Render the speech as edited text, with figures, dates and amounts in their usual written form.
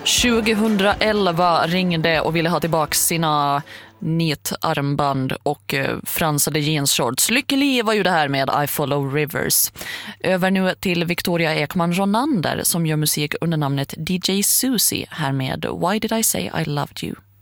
2011 ringde och ville ha tillbaka sina nitarmband och fransade jeansshorts. Lycklig var ju det här med I Follow Rivers. Över nu till Victoria Ekman-Ronander som gör musik under namnet DJ Susie här med Why Did I Say I Loved You?